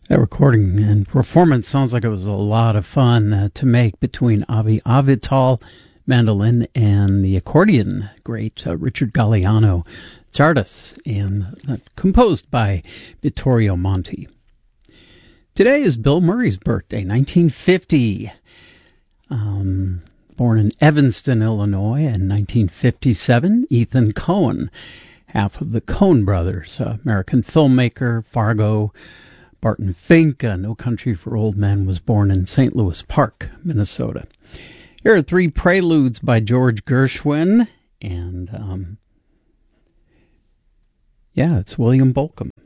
That recording and performance sounds like it was a lot of fun to make between Avi Avital, mandolin, and the accordion great Richard Galliano Tsardas, and composed by Vittorio Monti. Today is Bill Murray's birthday, 1950. Born in Evanston, Illinois in 1957, Ethan Coen, half of the Coen brothers, American filmmaker, Fargo, Barton Fink, No Country for Old Men, was born in St. Louis Park, Minnesota. Here are three preludes by George Gershwin, and it's William Bolcom.